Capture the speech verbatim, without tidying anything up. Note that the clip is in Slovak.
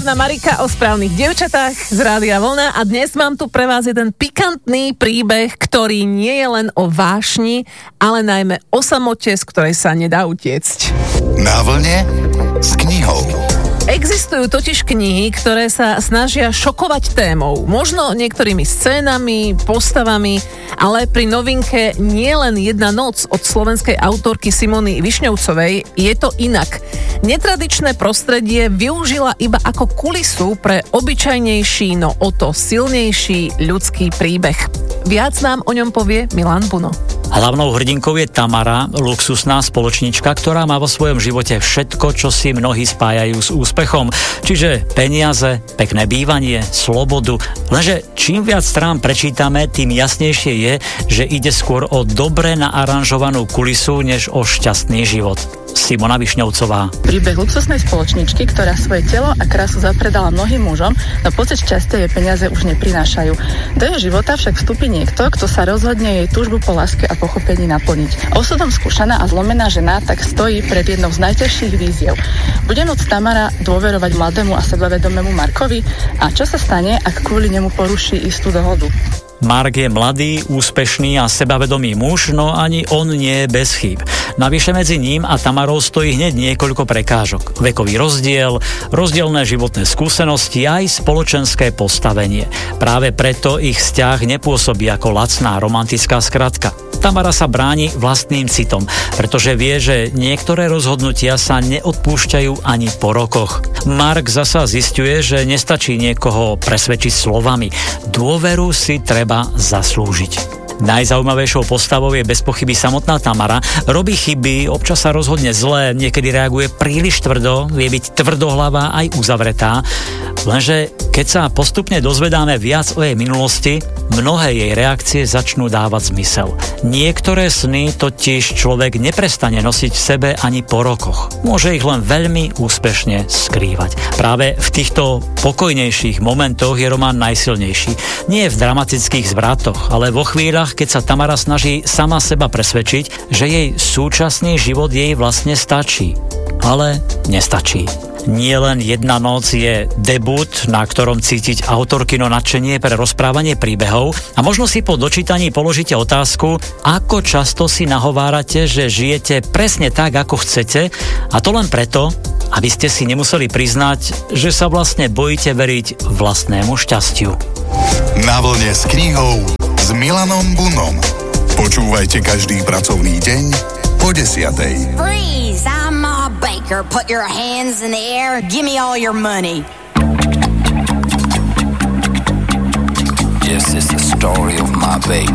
Čarovná Marika o správnych dievčatách z Rádia Vlna a dnes mám tu pre vás jeden pikantný príbeh, ktorý nie je len o vášni, ale najmä o samote, z ktorej sa nedá utiecť. Na vlne s knihou. Existujú totiž knihy, ktoré sa snažia šokovať témou, možno niektorými scénami, postavami, ale pri novinke Nie len jedna noc od slovenskej autorky Simony Višňovcovej je to inak. Netradičné prostredie využila iba ako kulisu pre obyčajnejší, no o to silnejší ľudský príbeh. Viac nám o ňom povie Milan Buno. Hlavnou hrdinkou je Tamara, luxusná spoločnička, ktorá má vo svojom živote všetko, čo si mnohí spájajú s úspechom. Čiže peniaze, pekné bývanie, slobodu. Lenže čím viac strán prečítame, tým jasnejšie je, že ide skôr o dobre naaranžovanú kulisu, než o šťastný život. Simona Višňovcová. Príbeh luxusnej spoločničky, ktorá svoje telo a krásu zapredala mnohým mužom, no pocit šťastia jej peniaze už neprinášajú. Do jej života však vstúpi niekto, kto sa rozhodne jej túžbu po láske a pochopení naplniť. Osudom skúšaná a zlomená žena tak stojí pred jednou z najťažších víziev. Bude môcť Tamara dôverovať mladému a sebavedomému Markovi? A čo sa stane, ak kvôli nemu poruší istú dohodu? Mark je mladý, úspešný a sebavedomý muž, no ani on nie je bez chýb. Navyše medzi ním a Tamarou stojí hneď niekoľko prekážok. Vekový rozdiel, rozdielne životné skúsenosti a aj spoločenské postavenie. Práve preto ich vzťah nepôsobí ako lacná romantická skratka. Tamara sa bráni vlastným citom, pretože vie, že niektoré rozhodnutia sa neodpúšťajú ani po rokoch. Mark zasa zisťuje, že nestačí niekoho presvedčiť slovami. Dôveru si treba zaslúžiť. Najzaujímavejšou postavou je bez pochyby samotná Tamara. Robí chyby, občas sa rozhodne zle, niekedy reaguje príliš tvrdo, vie byť tvrdohlavá aj uzavretá. Lenže keď sa postupne dozvedáme viac o jej minulosti, mnohé jej reakcie začnú dávať zmysel. Niektoré sny totiž človek neprestane nosiť v sebe ani po rokoch. Môže ich len veľmi úspešne skrývať. Práve v týchto pokojnejších momentoch je román najsilnejší. Nie v dramatických zvratoch, ale vo chvíľach, keď sa Tamara snaží sama seba presvedčiť, že jej súčasný život jej vlastne stačí. Ale nestačí. Nie len jedna noc je debut, na ktorom cítiť autorkino nadšenie pre rozprávanie príbehov a možno si po dočítaní položíte otázku, ako často si nahovárate, že žijete presne tak, ako chcete, a to len preto, aby ste si nemuseli priznať, že sa vlastne bojíte veriť vlastnému šťastiu. Na vlne s knihou s Milanom Bunom. Počúvajte každý pracovný deň po desiatej. Freeze, I'm a baker. Put your hands in the air. Give me all your money. Yes, it's the story of my baker.